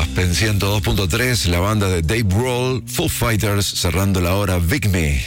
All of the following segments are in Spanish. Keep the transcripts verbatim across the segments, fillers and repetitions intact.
En ciento dos punto tres, la banda de Dave Grohl, Foo Fighters, cerrando la hora Big Me.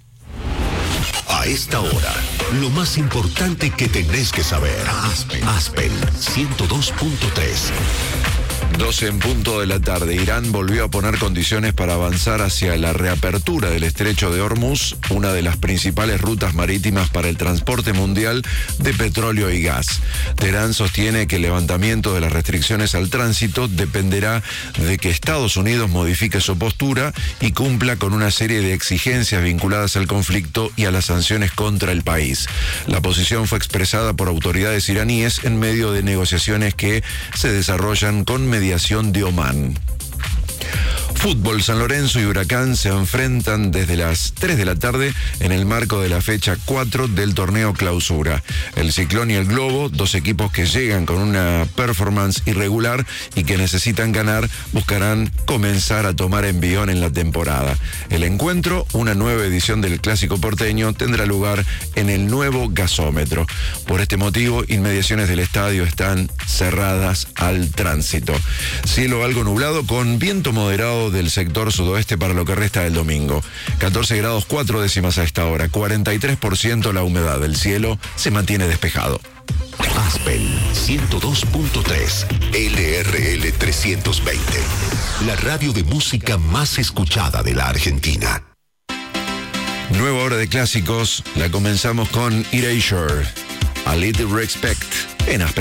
A esta hora, lo más importante que tenés que saber. Aspen, Aspen ciento dos punto tres. doce en punto de la tarde. Irán volvió a poner condiciones para avanzar hacia la reapertura del estrecho de Hormuz, una de las principales rutas marítimas para el transporte mundial de petróleo y gas. Teherán sostiene que el levantamiento de las restricciones al tránsito dependerá de que Estados Unidos modifique su postura y cumpla con una serie de exigencias vinculadas al conflicto y a las sanciones contra el país. La posición fue expresada por autoridades iraníes en medio de negociaciones que se desarrollan con mediación de Omán. Fútbol, San Lorenzo y Huracán se enfrentan desde las tres de la tarde en el marco de la fecha cuatro del torneo Clausura. El Ciclón y el Globo, dos equipos que llegan con una performance irregular y que necesitan ganar, buscarán comenzar a tomar envión en la temporada. El encuentro, una nueva edición del Clásico Porteño, tendrá lugar en el nuevo gasómetro. Por este motivo, inmediaciones del estadio están cerradas al tránsito. Cielo algo nublado con viento moderado del sector sudoeste para lo que resta del domingo. catorce grados cuatro décimas a esta hora, cuarenta y tres por ciento la humedad. El cielo se mantiene despejado. Aspen ciento dos punto tres, L R L trescientos veinte, la radio de música más escuchada de la Argentina. Nueva hora de clásicos, la comenzamos con Erasure, A Little Respect en Aspen.